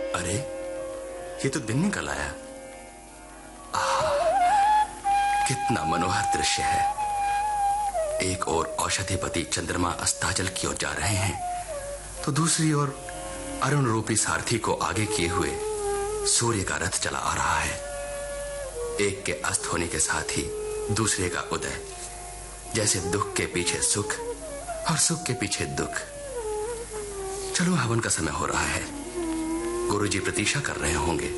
अरे, ये तो दिन निकल आया। कितना मनोहर दृश्य है। एक ओर औषधिपति चंद्रमा अस्ताचल की ओर जा रहे हैं, तो दूसरी ओर अरुण रूपी सारथी को आगे किए हुए सूर्य का रथ चला आ रहा है। एक के अस्त होने के साथ ही दूसरे का उदय, जैसे दुख के पीछे सुख और सुख के पीछे दुख। चलो, हवन का समय हो रहा है। गुरुजी प्रतीक्षा कर रहे होंगे।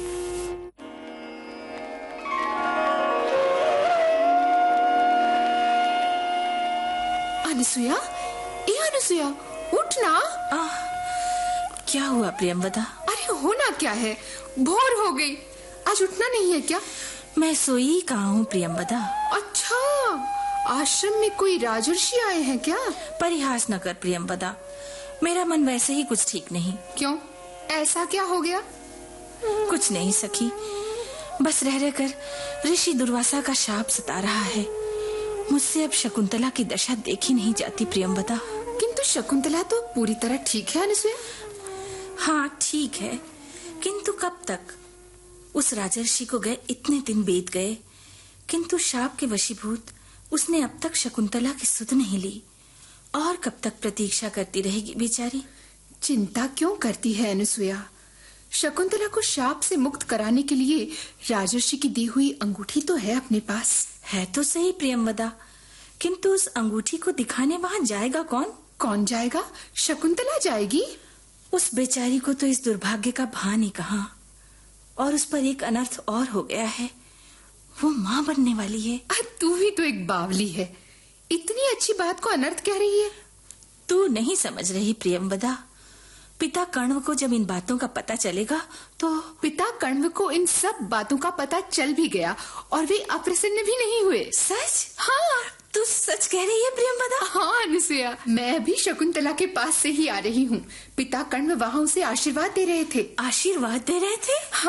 अनुसुया, अनुसुया, उठ ना। क्या हुआ प्रियंवदा? अरे होना क्या है, भोर हो गई, आज उठना नहीं है क्या? मैं सोई कहाँ हूँ प्रियंवदा। अच्छा, आश्रम में कोई राजर्षि आए हैं क्या? परिहास न कर प्रियंवदा, मेरा मन वैसे ही कुछ ठीक नहीं। क्यों, ऐसा क्या हो गया? कुछ नहीं सखी, बस रह रहकर ऋषि दुर्वासा का शाप सता रहा है। मुझसे अब शकुंतला की दशा देखी नहीं जाती प्रियंवदा। किंतु शकुंतला तो पूरी तरह ठीक है अनुसुया। हाँ ठीक है, किंतु कब तक? उस राजर्षि को गए इतने दिन बीत गए, किंतु शाप के वशीभूत उसने अब तक शकुंतला की सुध नहीं ली। और कब तक प्रतीक्षा करती रहेगी बेचारी? चिंता क्यों करती है अनुसुया? शकुंतला को शाप से मुक्त कराने के लिए राजर्षि की दी हुई अंगूठी तो है अपने पास। है तो सही प्रियंवदा, किंतु उस अंगूठी को दिखाने वहां जाएगा कौन? कौन जाएगा? शकुंतला जाएगी। उस बेचारी को तो इस दुर्भाग्य का भान ही कहां। और उस पर एक अनर्थ और हो गया है, वो माँ बनने वाली है। तू भी तो एक बावली है, इतनी अच्छी बात को अनर्थ कह रही है। तू नहीं समझ रही प्रियंवदा, पिता कण्व को जब इन बातों का पता चलेगा तो... पिता कण्व को इन सब बातों का पता चल भी गया और वे अप्रसन्न भी नहीं हुए। सच? हाँ, तू सच कह रही है प्रियंवदा? हाँ अनुसुया, मैं भी शकुंतला के पास से ही आ रही हूँ। पिता कण्व वहाँ उसे आशीर्वाद दे रहे थे। आशीर्वाद दे रहे थे?